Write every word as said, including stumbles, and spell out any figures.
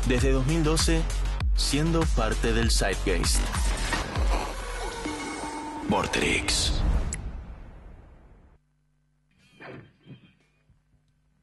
Desde dos mil doce, siendo parte del Zeitgeist. Vorterix.